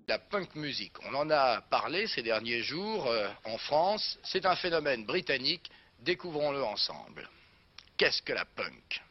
La punk music, on en a parlé ces derniers jours en France. C'est un phénomène britannique. Découvrons-le ensemble. Qu'est-ce que la punk?